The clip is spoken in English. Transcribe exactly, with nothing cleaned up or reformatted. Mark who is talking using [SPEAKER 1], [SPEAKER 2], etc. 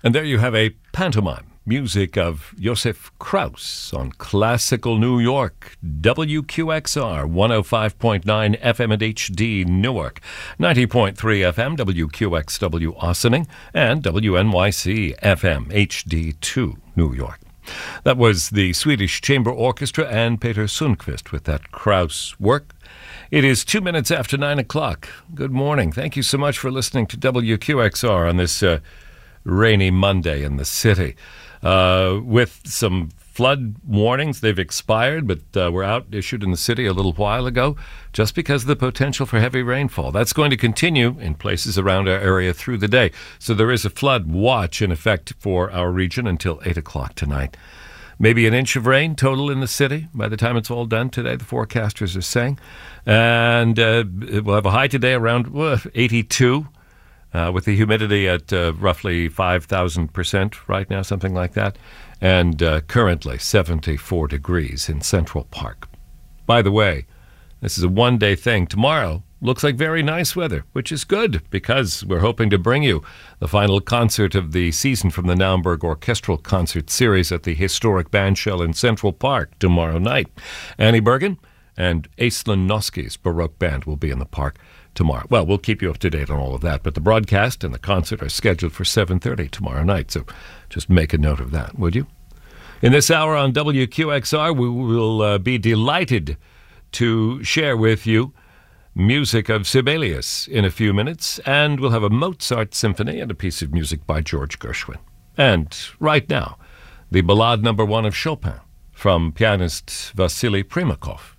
[SPEAKER 1] And there you have a pantomime, music of Josef Krauss on Classical New York, W Q X R, one oh five point nine F M and H D Newark, ninety point three F M, W Q X W Ossining, and W N Y C F M, H D two New York. That was the Swedish Chamber Orchestra and Peter Sundqvist with that Krauss work. It is two minutes after nine o'clock. Good morning. Thank you so much for listening to W Q X R on this uh, rainy Monday in the city. Uh, with some flood warnings, they've expired, but uh, were out issued in the city a little while ago just because of the potential for heavy rainfall. That's going to continue in places around our area through the day. So there is a flood watch in effect for our region until eight o'clock tonight. Maybe an inch of rain total in the city by the time it's all done today, the forecasters are saying. And uh, we'll have a high today around uh, eighty-two. Uh, with the humidity at uh, roughly five thousand percent right now, something like that, and uh, currently seventy-four degrees in Central Park. By the way, this is a one-day thing. Tomorrow looks like very nice weather, which is good because we're hoping to bring you the final concert of the season from the Naumburg Orchestral Concert Series at the historic Bandshell in Central Park tomorrow night. Annie Bergen and Aislinn Noski's Baroque Band will be in the park tomorrow. Well, we'll keep you up to date on all of that, but the broadcast and the concert are scheduled for seven thirty tomorrow night, so just make a note of that, would you? In this hour on W Q X R, we will uh, be delighted to share with you music of Sibelius in a few minutes, and we'll have a Mozart symphony and a piece of music by George Gershwin. And right now, the Ballade number one of Chopin from pianist Vasily Primakov.